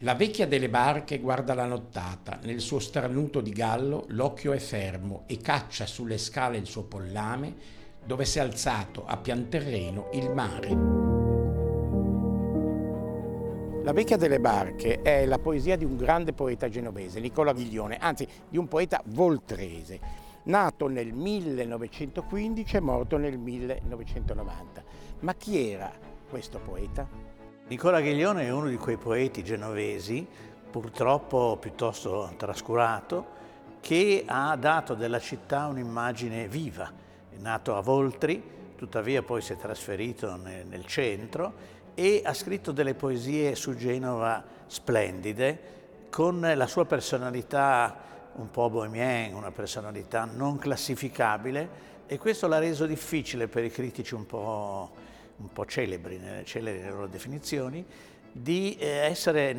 La vecchia delle barche guarda la nottata, nel suo starnuto di gallo l'occhio è fermo e caccia sulle scale il suo pollame, dove si è alzato a pian terreno il mare. La vecchia delle barche è la poesia di un grande poeta genovese, Nicola Ghiglione, anzi di un poeta voltrese, nato nel 1915 e morto nel 1990. Ma chi era questo poeta? Nicola Ghiglione è uno di quei poeti genovesi, purtroppo piuttosto trascurato, che ha dato della città un'immagine viva. È nato a Voltri, tuttavia poi si è trasferito nel centro e ha scritto delle poesie su Genova splendide, con la sua personalità un po' bohemien, una personalità non classificabile, e questo l'ha reso difficile per i critici un po' celebri nelle loro definizioni, di essere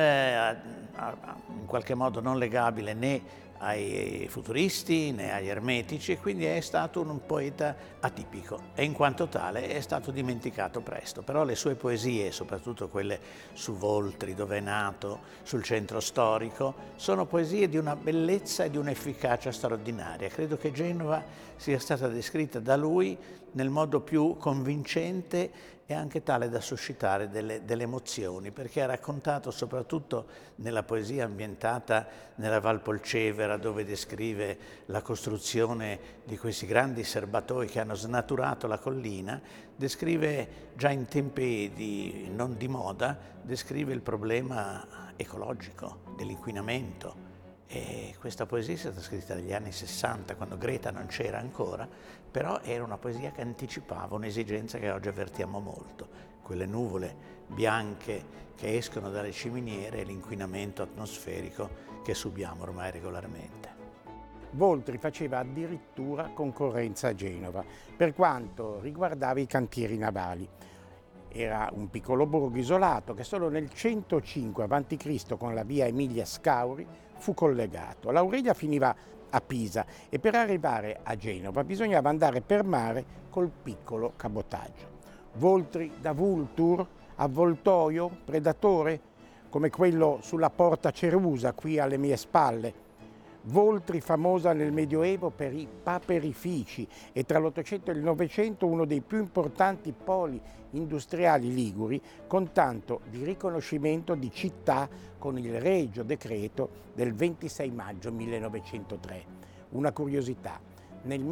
in qualche modo non legabile né ai futuristi né agli ermetici, e quindi è stato un poeta atipico e in quanto tale è stato dimenticato presto. Però le sue poesie, soprattutto quelle su Voltri, dove è nato, sul centro storico, sono poesie di una bellezza e di un'efficacia straordinaria. Credo che Genova sia stata descritta da lui nel modo più convincente e anche tale da suscitare delle emozioni, perché ha raccontato, soprattutto nella poesia ambientata nella Val Polcevera, dove descrive la costruzione di questi grandi serbatoi che hanno snaturato la collina, descrive già in tempi non di moda, descrive il problema ecologico dell'inquinamento. E questa poesia è stata scritta negli anni 60, quando Greta non c'era ancora, però era una poesia che anticipava un'esigenza che oggi avvertiamo molto, quelle nuvole bianche che escono dalle ciminiere e l'inquinamento atmosferico che subiamo ormai regolarmente. Voltri faceva addirittura concorrenza a Genova per quanto riguardava i cantieri navali. Era un piccolo borgo isolato che solo nel 105 a.C. con la via Emilia Scauri fu collegato. L'Aurelia finiva a Pisa e per arrivare a Genova bisognava andare per mare col piccolo cabotaggio. Voltri da vultur, avvoltoio, predatore, come quello sulla porta Cerusa qui alle mie spalle. Voltri famosa nel Medioevo per i paperifici e tra l'Ottocento e il Novecento uno dei più importanti poli industriali liguri, con tanto di riconoscimento di città con il Regio Decreto del 26 maggio 1903. Una curiosità: nel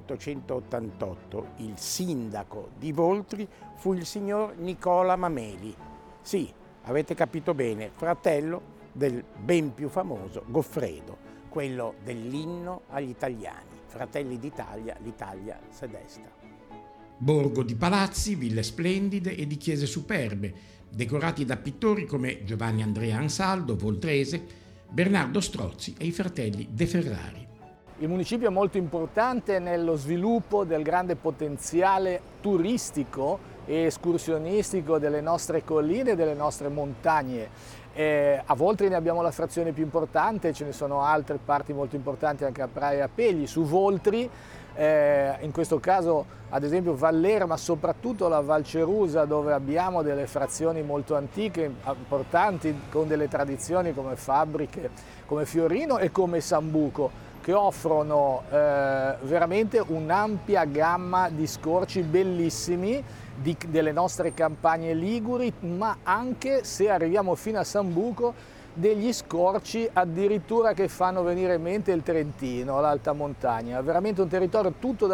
1888 il sindaco di Voltri fu il signor Nicola Mameli. Sì, avete capito bene, fratello del ben più famoso Goffredo, quello dell'inno agli italiani, Fratelli d'Italia, l'Italia sedesta. Borgo di palazzi, ville splendide e di chiese superbe, decorati da pittori come Giovanni Andrea Ansaldo, voltrese, Bernardo Strozzi e i fratelli De Ferrari. Il municipio è molto importante nello sviluppo del grande potenziale turistico e escursionistico delle nostre colline e delle nostre montagne. A Voltri ne abbiamo la frazione più importante, ce ne sono altre parti molto importanti anche a Praia e a Pegli. Su Voltri, in questo caso ad esempio Vallera, ma soprattutto la Val Cerusa, dove abbiamo delle frazioni molto antiche, importanti, con delle tradizioni come fabbriche, come Fiorino e come Sambuco, che offrono veramente un'ampia gamma di scorci bellissimi delle nostre campagne liguri, ma anche, se arriviamo fino a Sambuco, degli scorci addirittura che fanno venire in mente il Trentino, l'alta montagna. Veramente un territorio tutto da